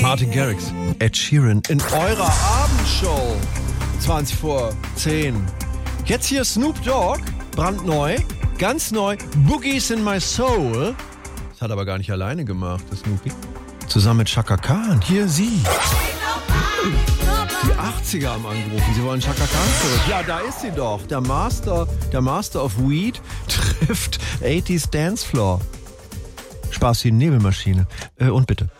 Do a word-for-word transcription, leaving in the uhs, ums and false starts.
Martin Garrix, Ed Sheeran in eurer Abendshow. zwanzig vor zehn. Jetzt hier Snoop Dogg, brandneu, ganz neu, Boogies in My Soul. Das hat er aber gar nicht alleine gemacht, das Snoopy. Zusammen mit Chaka Khan, hier sie. Die achtziger haben angerufen, sie wollen Chaka Khan zurück. Ja, da ist sie doch. Der Master, der Master of Weed trifft achtziger Dancefloor. Spaß wie eine Nebelmaschine. Äh, und bitte.